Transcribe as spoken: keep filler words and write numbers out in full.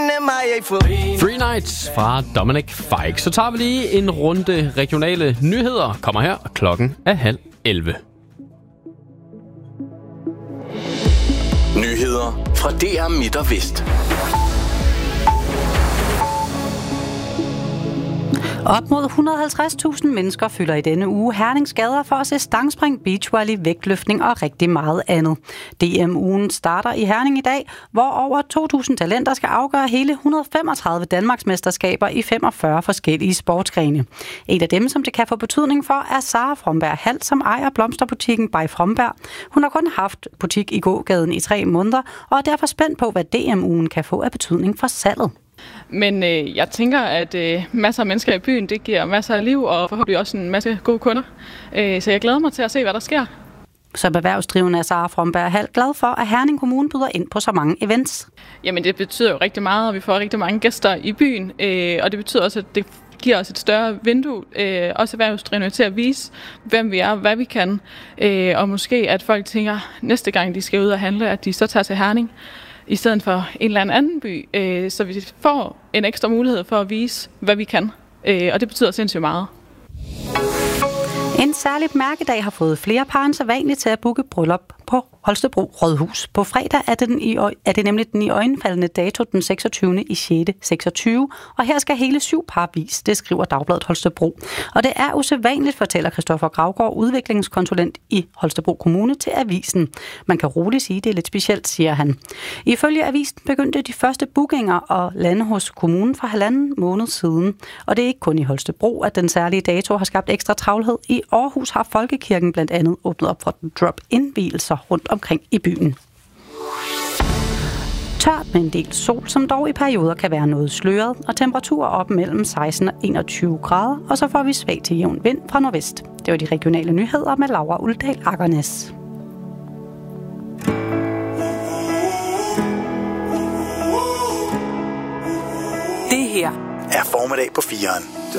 Three Nights fra Dominic Fike. Så tager vi lige en runde regionale nyheder. Kommer her, og klokken er halv elleve. Nyheder fra D R Midt og Vest. Op mod et hundrede og halvtreds tusind mennesker fylder i denne uge Hernings gader for at se stangspring, beachvolley, vægtløftning og rigtig meget andet. D M-ugen starter i Herning i dag, hvor over to tusind talenter skal afgøre hele et hundrede og femogtredive Danmarksmesterskaber i femogfyrre forskellige sportsgrene. En af dem, som det kan få betydning for, er Sara Fromberg Halt, som ejer blomsterbutikken By Fromberg. Hun har kun haft butik i gågaden i tre måneder, og er derfor spændt på, hvad D M-ugen kan få af betydning for salget. Men øh, jeg tænker, at øh, masser af mennesker i byen, det giver masser af liv, og forhåbentlig også en masse gode kunder. Øh, så jeg glæder mig til at se, hvad der sker. Som erhvervsdrivende er Sara Fromberg Halt glad for, at Herning Kommune byder ind på så mange events. Jamen det betyder jo rigtig meget, og vi får rigtig mange gæster i byen, øh, og det betyder også, at det giver os et større vindue, øh, også erhvervsdrivende, til at vise, hvem vi er, hvad vi kan. Øh, og måske, at folk tænker, næste gang de skal ud og handle, at de så tager til Herning i stedet for en eller anden by, øh, så vi får en ekstra mulighed for at vise, hvad vi kan. Øh, og det betyder sindssygt meget. En særlig mærkedag har fået flere par end sædvanligt til at booke bryllup på Holstebro Rådhus. På fredag er det, den i, er det nemlig den i øjenfaldende dato den seksogtyvende i sjette seksogtyve, og her skal hele syv par vis, det skriver Dagbladet Holstebro. Og det er usædvanligt, fortæller Christoffer Gravgaard, udviklingskonsulent i Holstebro Kommune, til avisen. Man kan roligt sige, det er lidt specielt, siger han. Ifølge avisen begyndte de første bookinger og lande hos kommunen for halvanden måned siden. Og det er ikke kun i Holstebro, at den særlige dato har skabt ekstra travlhed. I Aarhus har Folkekirken blandt andet åbnet op for drop-in-vielser rundt omkring i byen. Tørt med en del sol, som dog i perioder kan være noget sløret, og temperaturer op mellem seksten og enogtyve grader, og så får vi svag til jævn vind fra nordvest. Det var de regionale nyheder med Laura Uldal Akernes. Det her er formiddag på fireren.